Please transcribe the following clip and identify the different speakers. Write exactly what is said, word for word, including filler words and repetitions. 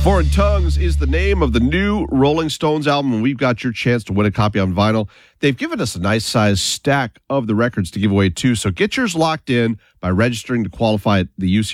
Speaker 1: Foreign Tongues is the name of the new Rolling Stones album, and we've got your chance to win a copy on vinyl. They've given us a nice size stack of the records to give away too, so get yours locked in by registering to qualify at the U C